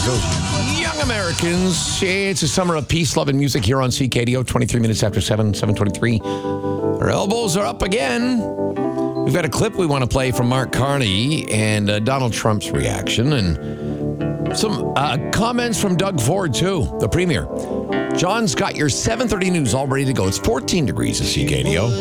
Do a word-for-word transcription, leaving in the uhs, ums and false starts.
There's those young Americans. It's a summer of peace, love, and music here on C K D O, twenty-three minutes after seven, seven twenty-three. Our elbows are up again. We've got a clip we want to play from Mark Carney and uh, Donald Trump's reaction, and some uh, comments from Doug Ford, too, the premier. John's got your seven thirty news all ready to go. It's fourteen degrees at C K D O.